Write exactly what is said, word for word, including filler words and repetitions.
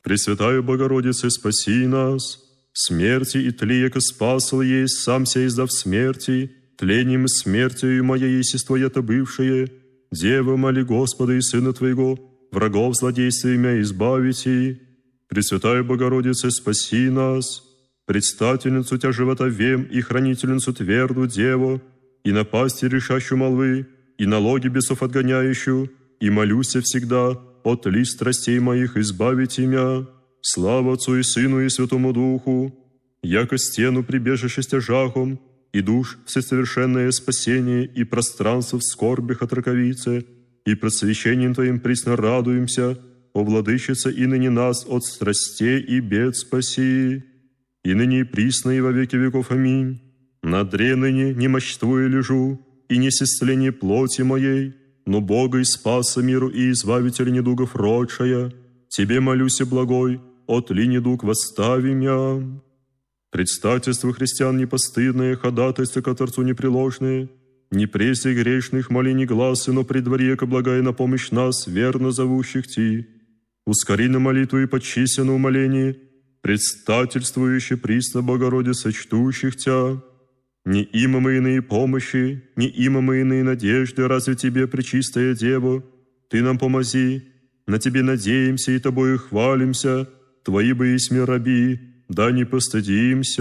Пресвятая Богородице, спаси нас. Смерти и тли, яко спасал есть, сам ся издав смерти, тлением и смертью моей естествуя-то бывшее. Дева, моли Господа и Сына Твоего, врагов злодействия избавите. Пресвятая Богородице, спаси нас. Предстательницу Тя живота вем и хранительницу тверду Деву, и напасти решащую молвы, и налоги бесов отгоняющую, и молюся всегда, от ли страстей моих избавите мя. Слава Отцу и Сыну и Святому Духу, яко стену прибежище стяжахом, и душ всесовершенное спасение, и пространство в скорбях от раковицы, и просвещением Твоим присно радуемся, о Владычице, и ныне нас от страстей и бед спаси, и ныне и присно и во веки веков. Аминь. На дре ныне немощствуя лежу, и не сестление плоти моей, но Бога и Спаса миру и Избавителя недугов родшая, Тебе молюся, благой, отли недуг восстави мя. Предстательство христиан непостыдное, ходатайство к Отцу непреложное, не пресей грешных моли не гласы, но при дворе, ко благая на помощь нас, верно зовущих Ти. Ускори на молитву и подчися на умоление, предстательствующе присно Богородице, чтущих Тя. Не има мы иные помощи, не има мы иные надежды, разве Тебе, пречистая Дева, Ты нам помози, на Тебе надеемся и Тобою хвалимся, Твои бы есть раби, да не постыдимся.